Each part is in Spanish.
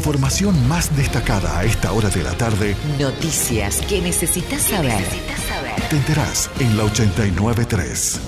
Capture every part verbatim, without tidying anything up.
información más destacada a esta hora de la tarde. Noticias que necesitas saber. Necesitas saber. Te enterás en la ochenta y nueve punto tres.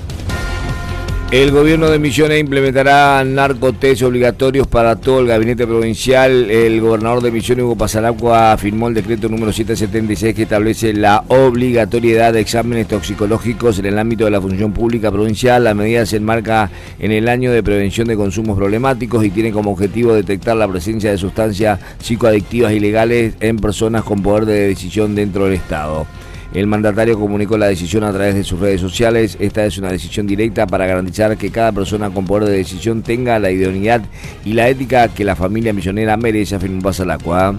El gobierno de Misiones implementará narcotest obligatorios para todo el gabinete provincial. El gobernador de Misiones, Hugo Pasaracua, firmó el decreto número setecientos setenta y seis que establece la obligatoriedad de exámenes toxicológicos en el ámbito de la función pública provincial. La medida se enmarca en el año de prevención de consumos problemáticos y tiene como objetivo detectar la presencia de sustancias psicoadictivas ilegales en personas con poder de decisión dentro del Estado. El mandatario comunicó la decisión a través de sus redes sociales. Esta es una decisión directa para garantizar que cada persona con poder de decisión tenga la idoneidad y la ética que la familia misionera merece, afirmó Pasaracua.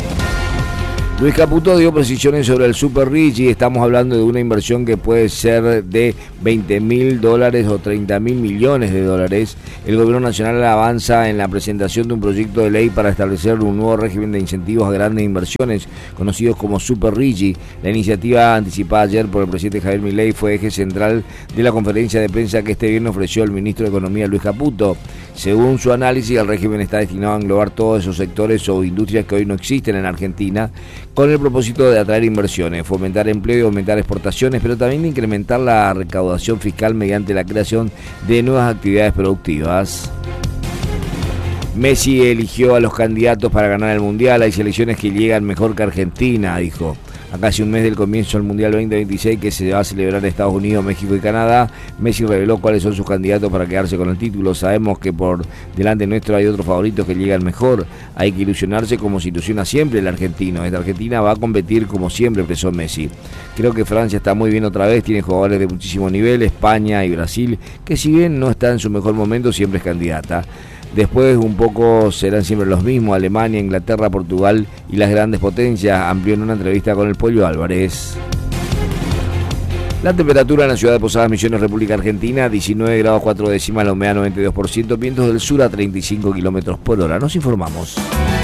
Luis Caputo dio precisiones sobre el Super Ricci. Estamos hablando de una inversión que puede ser de veinte mil dólares o treinta mil millones de dólares. El gobierno nacional avanza en la presentación de un proyecto de ley para establecer un nuevo régimen de incentivos a grandes inversiones, conocidos como Super Ricci. La iniciativa anticipada ayer por el presidente Javier Milei fue eje central de la conferencia de prensa que este viernes ofreció el ministro de Economía, Luis Caputo. Según su análisis, el régimen está destinado a englobar todos esos sectores o industrias que hoy no existen en Argentina, con el propósito de atraer inversiones, fomentar empleo y aumentar exportaciones, pero también de incrementar la recaudación fiscal mediante la creación de nuevas actividades productivas. Messi eligió a los candidatos para ganar el Mundial. Hay selecciones que llegan mejor que Argentina, dijo. A casi un mes del comienzo del Mundial veinte veintiséis, que se va a celebrar en Estados Unidos, México y Canadá, Messi reveló cuáles son sus candidatos para quedarse con el título. Sabemos que por delante nuestro hay otros favoritos que llegan mejor. Hay que ilusionarse como se ilusiona siempre el argentino. Esta Argentina va a competir como siempre, expresó Messi. Creo que Francia está muy bien otra vez, tiene jugadores de muchísimo nivel, España y Brasil, que si bien no está en su mejor momento, siempre es candidata. Después un poco serán siempre los mismos, Alemania, Inglaterra, Portugal y las grandes potencias, amplió en una entrevista con el Pollo Álvarez. La temperatura en la ciudad de Posadas Misiones, República Argentina, diecinueve grados cuatro décimas, la humedad noventa y dos por ciento, vientos del sur a treinta y cinco kilómetros por hora. Nos informamos.